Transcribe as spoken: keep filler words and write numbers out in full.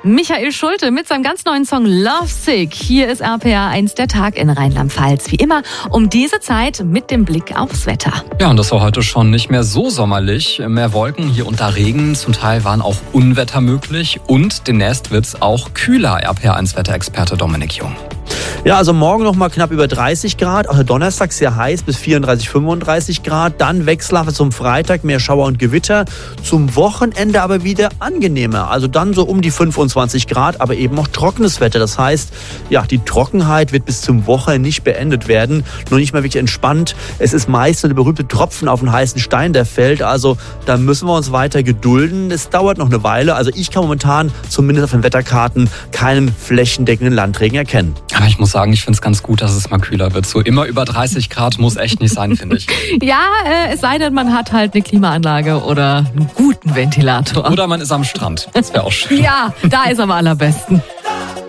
Michael Schulte mit seinem ganz neuen Song Love Sick. Hier ist R P R eins der Tag in Rheinland-Pfalz. Wie immer um diese Zeit mit dem Blick aufs Wetter. Ja, und das war heute schon nicht mehr so sommerlich. Mehr Wolken, hier und da Regen. Zum Teil waren auch Unwetter möglich. Und demnächst wird's auch kühler, R P R eins Wetterexperte Dominik Jung. Ja, also morgen noch mal knapp über dreißig Grad, auch Donnerstag sehr heiß bis vierunddreißig, fünfunddreißig Grad, dann Wechselhaft zum Freitag, mehr Schauer und Gewitter, zum Wochenende aber wieder angenehmer, also dann so um die fünfundzwanzig Grad, aber eben auch trockenes Wetter, das heißt, ja, die Trockenheit wird bis zum Wochenende nicht beendet werden, nur nicht mal wirklich entspannt, es ist meist so der berühmte Tropfen auf den heißen Stein, der fällt, also da müssen wir uns weiter gedulden, es dauert noch eine Weile, also ich kann momentan zumindest auf den Wetterkarten keinen flächendeckenden Landregen erkennen. Aber ich muss sagen, ich finde es ganz gut, dass es mal kühler wird. So immer über dreißig Grad muss echt nicht sein, finde ich. Ja, äh, es sei denn, man hat halt eine Klimaanlage oder einen guten Ventilator. Oder man ist am Strand. Das wäre auch schön. Ja, da ist am allerbesten.